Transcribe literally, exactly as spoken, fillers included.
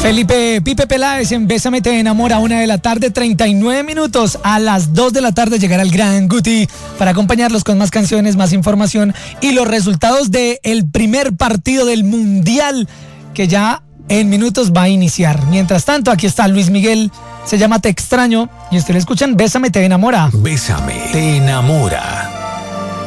Felipe Pipe Peláez en Bésame te enamora, una de la tarde, treinta y nueve minutos. A las dos de la tarde llegará el gran Guti para acompañarlos con más canciones, más información y los resultados del primer partido del Mundial que ya en minutos va a iniciar. Mientras tanto, aquí está Luis Miguel, se llama Te extraño y ustedes escuchan Bésame te enamora. Bésame te enamora.